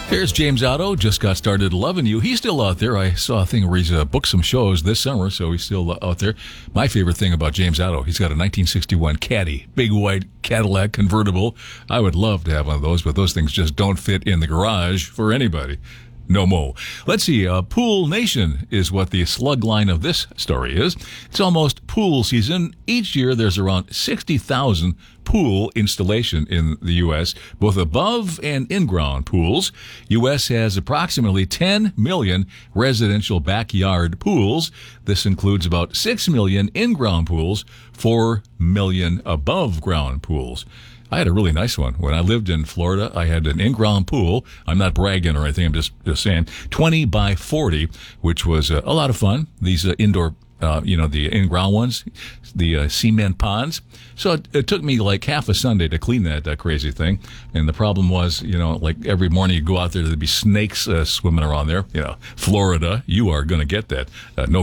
Here's James Otto, just got started loving you. He's still out there. I saw a thing where he's booked some shows this summer, so he's still out there. My favorite thing about James Otto, he's got a 1961 Caddy, big white Cadillac convertible. I would love to have one of those, but those things just don't fit in the garage for anybody. No mo. Let's see. Pool Nation is what the slug line of this story is. It's almost pool season. Each year there's around 60,000 pool installation in the U.S., both above and in-ground pools. U.S. has approximately 10 million residential backyard pools. This includes about 6 million in-ground pools, 4 million above-ground pools. I had a really nice one. When I lived in Florida, I had an in-ground pool. I'm not bragging or anything. I'm just saying 20 by 40, which was a lot of fun. These indoor, the in-ground ones, the cement ponds. So it took me like half a Sunday to clean that crazy thing. And the problem was, like every morning you go out there, there'd be snakes swimming around there. Florida, you are going to get that. No